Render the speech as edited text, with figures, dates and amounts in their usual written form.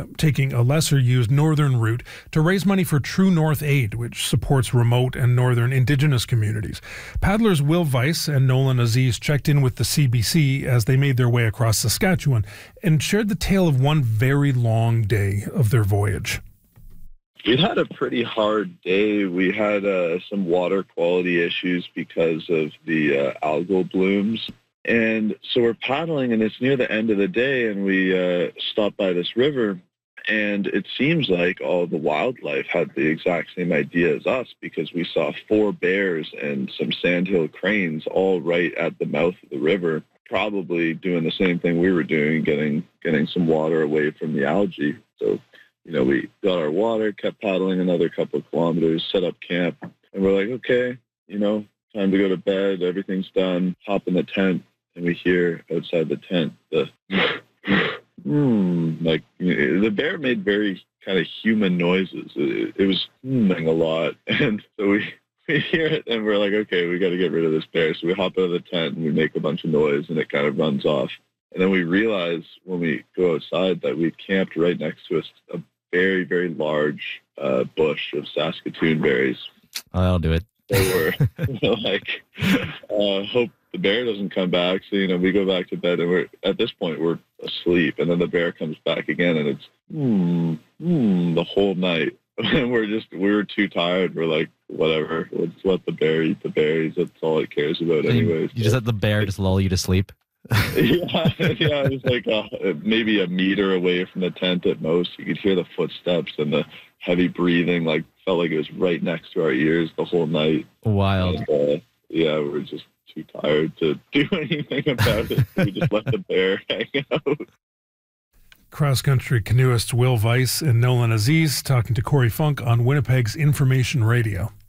taking a lesser-used northern route to raise money for True North Aid, which supports remote and northern Indigenous communities. Paddlers Will Weiss and Nolan Aziz checked in with the CBC as they made their way across Saskatchewan and shared the tale of one very long day of their voyage. We had a pretty hard day. We had some water quality issues because of the algal blooms. And so we're paddling, and it's near the end of the day, and we stopped by this river, and it seems like all the wildlife had the exact same idea as us, because we saw 4 bears and some sandhill cranes all right at the mouth of the river, probably doing the same thing we were doing, getting some water away from the algae. So we got our water, kept paddling another couple of kilometers, set up camp, and we're like, okay, time to go to bed, everything's done, hop in the tent, and we hear outside the tent the the bear made very kind of human noises. It was a lot, and so we hear it, and we're like, okay, we got to get rid of this bear. So we hop out of the tent, and we make a bunch of noise, and it kind of runs off. And then we realize when we go outside that we camped right next to us a very, very large bush of Saskatoon berries. Oh, that'll do it. So we're like, hope the bear doesn't come back. So, we go back to bed, and at this point, we're asleep. And then the bear comes back again, and it's, the whole night. And we were too tired. We're like, whatever, let's let the bear eat the berries. That's all it cares about anyways. You just let the bear just lull you to sleep? Yeah, it was like maybe a meter away from the tent at most. You could hear the footsteps and the heavy breathing, felt like it was right next to our ears the whole night. Wild. And, we were just too tired to do anything about it. We just let the bear hang out. Cross-country canoeists Will Weiss and Nolan Aziz talking to Corey Funk on Winnipeg's Information Radio.